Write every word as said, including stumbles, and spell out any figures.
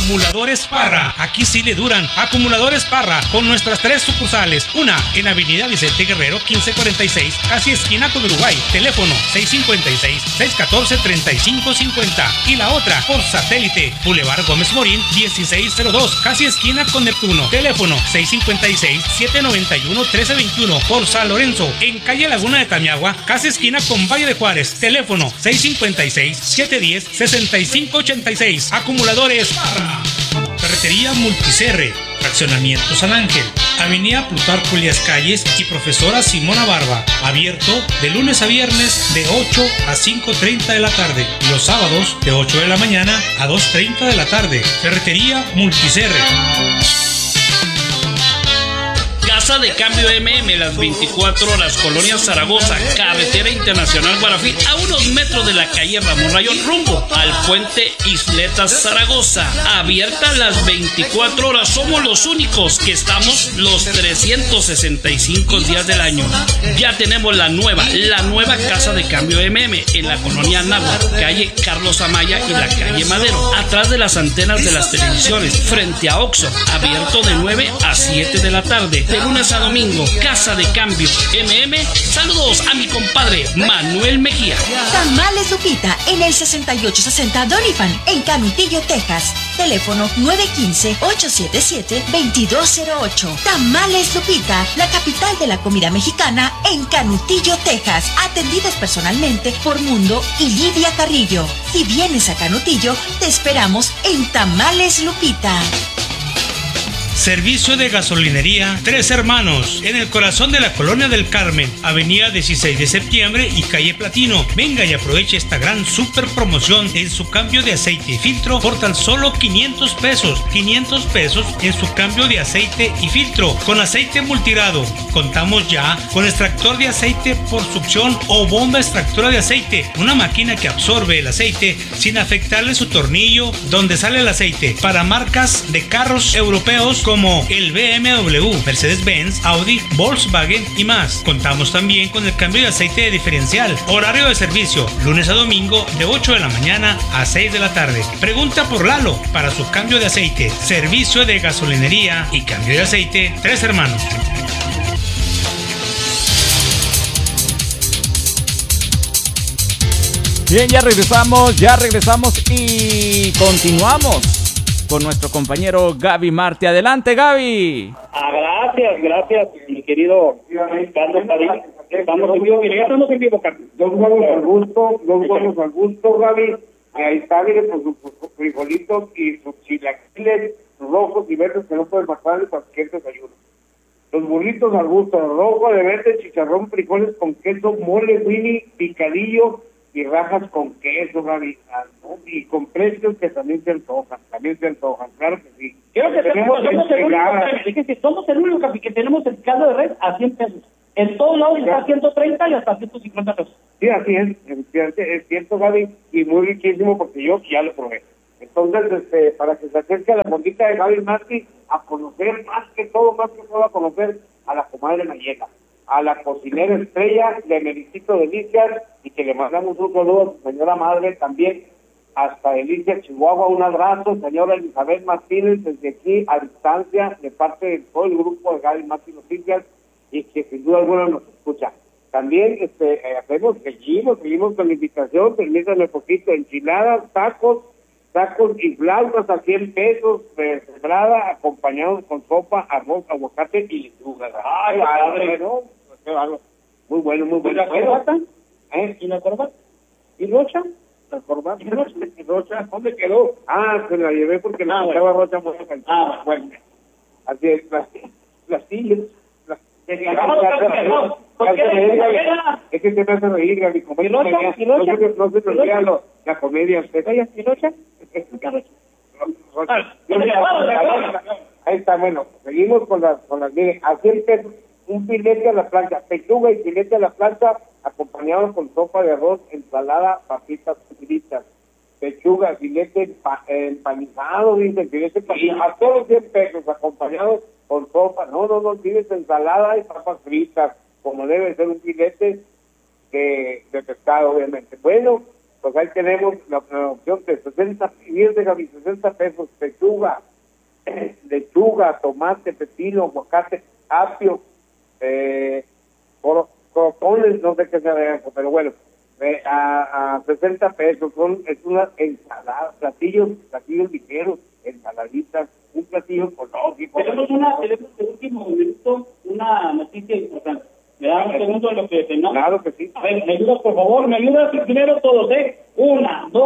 Acumuladores Parra, aquí sí le duran. Acumuladores Parra, con nuestras tres sucursales. Una en Avenida Vicente Guerrero quince cuarenta y seis, casi esquina con Uruguay. Teléfono seis cinco seis, seis uno cuatro, tres cinco cinco cero. Y la otra por satélite, Boulevard Gómez Morín dieciséis cero dos, casi esquina con Neptuno. Teléfono seis cinco seis, siete nueve uno, uno tres dos uno. Por San Lorenzo, en calle Laguna de Tamiagua, casi esquina con Valle de Juárez. Teléfono seis cinco seis, siete uno cero, seis cinco ocho seis. Acumuladores Parra. Ferretería Multicerre, Fraccionamiento San Ángel, Avenida Plutarco Elías Calles y Profesora Simona Barba. Abierto de lunes a viernes de ocho a cinco treinta de la tarde. Y los sábados de ocho de la mañana a dos treinta de la tarde. Ferretería Multicerre. Casa de Cambio M M, las veinticuatro horas, Colonia Zaragoza, Carretera Internacional Guarafí, a unos metros de la calle Ramón Rayón, rumbo al puente Isletas Zaragoza. Abierta las veinticuatro horas, somos los únicos que estamos los trescientos sesenta y cinco días del año. Ya tenemos la nueva, la nueva Casa de Cambio M M en la Colonia Anáhuac, calle Carlos Amaya y la calle Madero, atrás de las antenas de las televisiones, frente a Oxxo. Abierto de nueve a siete de la tarde. De lunes a domingo, Casa de Cambio M M. Saludos a mi compadre Manuel Mejía. Tamales Lupita en el sesenta y ocho sesenta Doniphan en Canutillo, Texas. Teléfono nueve uno cinco, ocho siete siete, dos dos cero ocho. Tamales Lupita, la capital de la comida mexicana en Canutillo, Texas. Atendidas personalmente por Mundo y Lidia Carrillo. Si vienes a Canutillo, te esperamos en Tamales Lupita. Servicio de gasolinería Tres Hermanos, en el corazón de la Colonia del Carmen, avenida dieciséis de septiembre y calle Platino. Venga y aproveche esta gran super promoción en su cambio de aceite y filtro por tan solo quinientos pesos. quinientos pesos en su cambio de aceite y filtro con aceite multigrado. Contamos ya con extractor de aceite por succión o bomba extractora de aceite, una máquina que absorbe el aceite sin afectarle su tornillo donde sale el aceite, para marcas de carros europeos como el B M W, Mercedes-Benz, Audi, Volkswagen y más. Contamos también con el cambio de aceite de diferencial. Horario de servicio, lunes a domingo de ocho de la mañana a seis de la tarde. Pregunta por Lalo para su cambio de aceite. Servicio de gasolinería y cambio de aceite Tres Hermanos. Bien, ya regresamos, ya regresamos y continuamos con nuestro compañero Gaby Marte. Adelante, Gaby. Ah, gracias, gracias, mi querido Carlos Padilla. Estamos en vivo, mire, ya estamos en vivo, Carlos. Dos huevos al gusto, dos huevos al gusto, Gaby. Ahí está, mire, con sus frijolitos y sus chilaquiles rojos y verdes que no pueden faltar de cualquier desayuno. Los burritos al gusto, rojo, de verde, chicharrón, frijoles con queso, mole, Winnie, picadillo y rajas con queso, Gaby, ¿no? Y con precios que también se antojan, también se antojan, claro que sí. Quiero que tenemos somos, el único, que somos el único que tenemos el caldo de res a cien pesos. En todos lados está a ciento treinta y hasta ciento cincuenta pesos. Sí, así es, es cierto, Gaby, y muy riquísimo porque yo ya lo probé. Entonces, este, para que se acerque a la mondita de Gaby Marte a conocer, más que todo, más que todo a conocer a la comadre Mayela, a la cocinera estrella de Melicito Delicias, y que le mandamos un saludo a su señora madre también, hasta Delicia, Chihuahua. Un abrazo, señora Elizabeth Martínez, desde aquí a distancia, de parte de todo el grupo de Gaby Marte Noticias, y que sin duda alguna nos escucha. También este, eh, hacemos, seguimos, seguimos con la invitación, permítanme poquito, enchiladas, tacos, tacos y flautas a cien pesos de sembrada, acompañados con sopa, arroz, aguacate y lechuga. Ay, padre, ¿no? Muy bueno, muy bueno. ¿Y la corbata? ¿Eh? ¿Y la corbata? ¿Y Rocha? La corbata. ¿Y Rocha? ¿Y Rocha? ¿Dónde quedó? Ah, se la llevé porque la estaba ah, Rocha muy cansada. Ah, bueno. Así es, las, las sillas. Las, es que se me hace reír, Gaby. Como no, no se me olvida la comedia. ¿Y Rocha? Ahí está, bueno, seguimos con las, con las, mire, a cien pesos, un filete a la plancha, pechuga y filete a la plancha, acompañado con sopa de arroz, ensalada, papitas fritas, pechuga, filete empa, empanizado, dice, filete empanizado, a todos cien pesos, acompañado con sopa, no, no, no, tienes ensalada y papas fritas, como debe ser un filete de, de pescado, obviamente. Bueno, pues ahí tenemos la, la opción de sesenta, fíjate, Gaby, sesenta pesos, pechuga, lechuga, tomate, pepino, aguacate, apio, eh, crotones, no sé qué sea eso, pero bueno, eh, a, a sesenta pesos, son, es una ensalada, platillos, platillos ligeros, ensaladitas, un platillo ecológico. Tenemos una, tenemos el último minuto, una noticia importante. ¿Me da un segundo de lo que tenemos? Claro que sí. A ver, me ayudas, por favor, me ayudas primero todos, ¿eh? Una, dos.